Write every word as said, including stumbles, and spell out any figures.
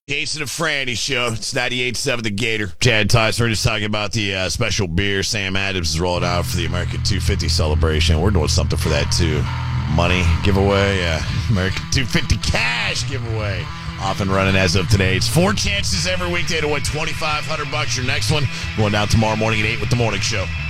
Jason and Franny show. It's ninety-eight point seven The Gator. Chad Tice. We're just talking about the uh, special beer Sam Adams is rolling out for the American two fifty celebration. We're doing something for that, too. Money giveaway. Yeah. American two fifty cash giveaway. Off and running as of today. It's four chances every weekday to win twenty-five hundred bucks. Your next one going down tomorrow morning at eight with the morning show.